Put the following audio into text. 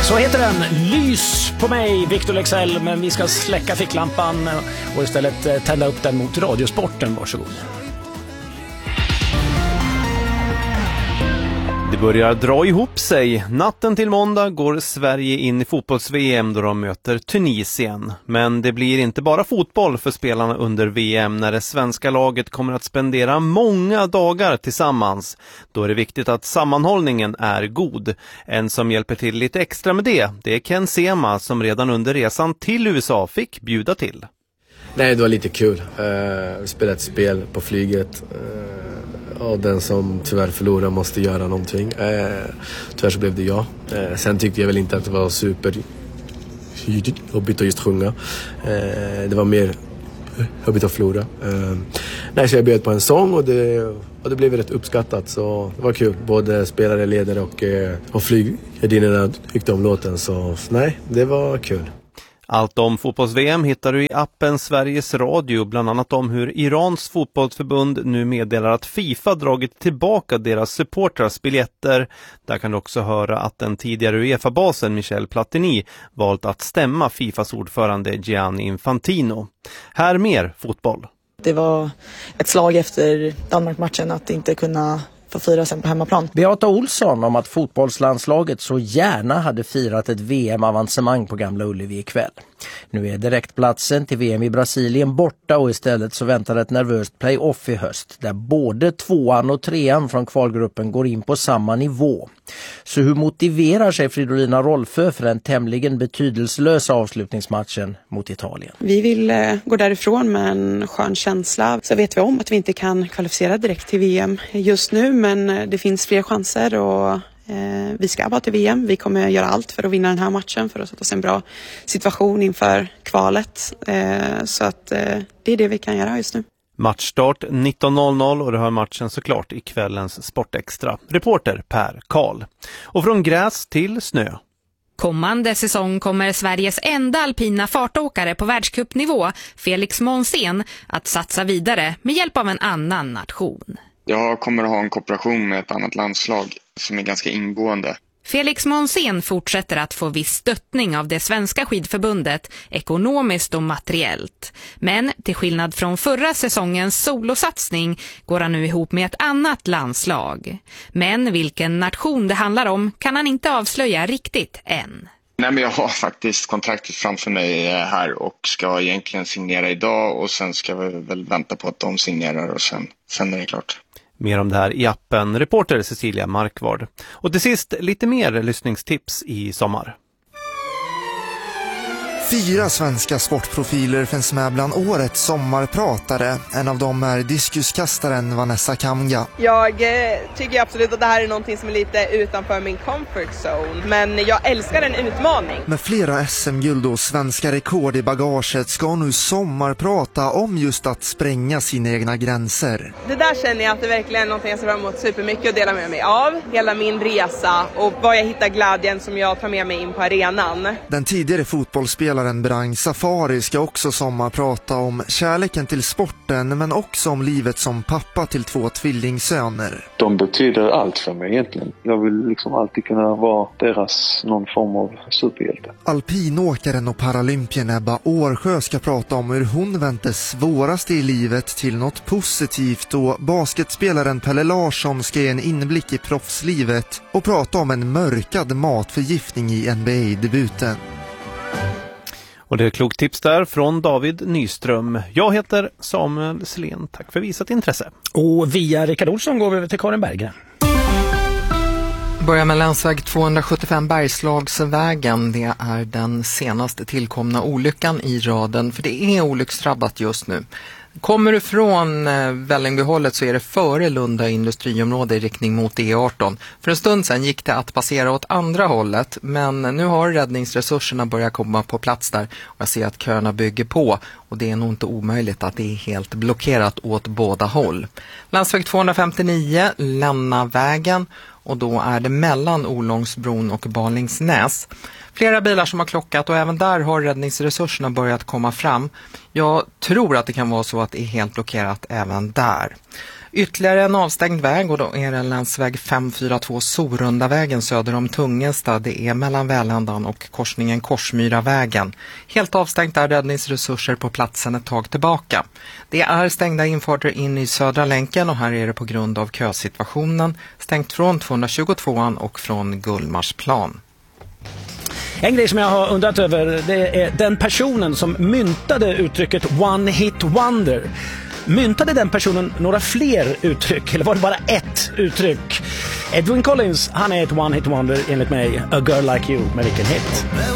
Så heter den, Lys på mig, Victor Leksell, men vi ska släcka ficklampan och istället tända upp den mot Radiosporten, varsågod. Det börjar dra ihop sig. Natten till måndag går Sverige in i fotbolls-VM då de möter Tunisien. Men det blir inte bara fotboll för spelarna under VM när det svenska laget kommer att spendera många dagar tillsammans. Då är det viktigt att sammanhållningen är god. En som hjälper till lite extra med det är Ken Sema som redan under resan till USA fick bjuda till. Nej, det var lite kul. Vi spelade ett spel på flyget. Och den som tyvärr förlorar måste göra någonting. Tyvärr så blev det jag. Sen tyckte jag väl inte att det var super jobbigt att just sjunga. Det var mer jobbigt att förlora. Så jag bjöd på en sång och det blev rätt uppskattat. Så det var kul. Både spelare, ledare och flygvärdinnorna tyckte om låten. Så nej, det var kul. Allt om fotbolls-VM hittar du i appen Sveriges Radio, bland annat om hur Irans fotbollsförbund nu meddelar att FIFA dragit tillbaka deras supportrars biljetter. Där kan du också höra att den tidigare UEFA-basen Michel Platini valt att stämma FIFAs ordförande Gianni Infantino. Här mer fotboll. Det var ett slag efter Danmark-matchen att inte kunna få fira sen på hemmaplan. Beata Olsson om att fotbollslandslaget så gärna hade firat ett VM-avancemang på Gamla Ullevi ikväll. Nu är direktplatsen till VM i Brasilien borta och istället så väntar ett nervöst play-off i höst där både 2:an och 3:an från kvalgruppen går in på samma nivå. Så hur motiverar sig Fridolina Rolfö för den tämligen betydelselösa avslutningsmatchen mot Italien? Vi vill gå därifrån med en skön känsla. Så vet vi om att vi inte kan kvalificera direkt till VM just nu, men det finns fler chanser och vi ska bara till VM. Vi kommer göra allt för att vinna den här matchen för att sätta oss i en bra situation inför kvalet. Så att det är det vi kan göra just nu. Matchstart 19.00 och det har matchen såklart i kvällens Sportextra. Reporter Per Karl. Och från gräs till snö. Kommande säsong kommer Sveriges enda alpina fartåkare på världscupnivå, Felix Monsen, att satsa vidare med hjälp av en annan nation. Jag kommer att ha en kooperation med ett annat landslag som är ganska ingående. Felix Monsen fortsätter att få viss stöttning av det svenska skidförbundet ekonomiskt och materiellt. Men till skillnad från förra säsongens solosatsning går han nu ihop med ett annat landslag. Men vilken nation det handlar om kan han inte avslöja riktigt än. Nej, men jag har faktiskt kontraktet framför mig här och ska egentligen signera idag och sen ska vi väl vänta på att de signerar och sen är det klart. Mer om det här i appen, reporter Cecilia Markvard. Och till sist lite mer lyssningstips i sommar. 4 svenska sportprofiler finns med bland årets sommarpratare. En av dem är diskuskastaren Vanessa Kamga. Jag tycker absolut att det här är någonting som är lite utanför min comfort zone. Men jag älskar en utmaning. Med flera SM-guld och svenska rekord i bagaget ska nu sommarprata om just att spränga sina egna gränser. Det där känner jag att det verkligen är någonting jag ser fram emot supermycket att dela med mig av. Hela min resa och vad jag hittar glädjen som jag tar med mig in på arenan. Den tidigare fotbollsspelaren Brang Safari ska också sommarprata om kärleken till sporten men också om livet som pappa till 2 tvillingsöner. De betyder allt för mig egentligen. Jag vill liksom alltid kunna vara deras någon form av superhjälte. Alpinåkaren och paralympien Ebba Årsjö ska prata om hur hon vänt det svåraste i livet till något positivt och basketspelaren Pelle Larsson ska ge en inblick i proffslivet och prata om en mörkad matförgiftning i NBA-debuten. Och det är klokt tips där från David Nyström. Jag heter Samuel Selén. Tack för visat intresse. Och via Rickard Olsson går vi över till Karin Berggren. Börjar med länsväg 275 Bergslagsvägen. Det är den senaste tillkomna olyckan i raden, för det är olycksdrabbat just nu. Kommer du från Vällingbyhållet så är det före Lunda industriområde i riktning mot E18. För en stund sedan gick det att passera åt andra hållet, men nu har räddningsresurserna börjat komma på plats där och jag ser att köerna bygger på och det är nog inte omöjligt att det är helt blockerat åt båda håll. Länsväg 259 Lännavägen och då är det mellan Olångsbron och Balingsnäs. Flera bilar som har klockat och även där har räddningsresurserna börjat komma fram. Jag tror att det kan vara så att det är helt blockerat även där. Ytterligare en avstängd väg och då är det länsväg 542 Sorundavägen söder om Tungelstad. Det är mellan Väländan och korsningen Korsmyravägen. Helt avstängt är räddningsresurser på platsen ett tag tillbaka. Det är stängda infarter in i Södra länken och här är det på grund av kösituationen stängt från 222an och från Gullmarsplan. En grej som jag har undrat över, det är den personen som myntade uttrycket One Hit Wonder. Myntade den personen några fler uttryck eller var det bara ett uttryck? Edwyn Collins, han är ett One Hit Wonder enligt mig. A Girl Like You, med vilken hit?